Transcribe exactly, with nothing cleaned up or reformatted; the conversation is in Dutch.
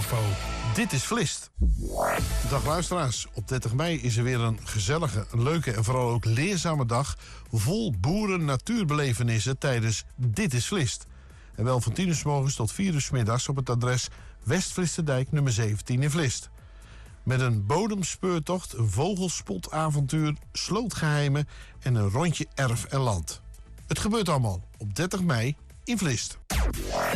info. Dit is Vlist. Dag luisteraars. Op dertig mei is er weer een gezellige, leuke en vooral ook leerzame dag vol boeren natuurbelevenissen tijdens Dit is Vlist. En wel van tien uur 's morgens tot vier uur 's middags op het adres West-Vlisterdijk nummer zeventien in Vlist. Met een bodemspeurtocht, een vogelspotavontuur, slootgeheimen en een rondje erf en land. Het gebeurt allemaal op dertig mei in Vlist.